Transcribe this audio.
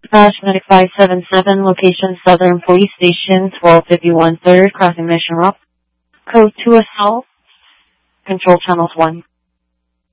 Medic 577, location Southern Police Station, 1251 3rd, crossing Mission Rock. Code 2 Assault, control channels 1.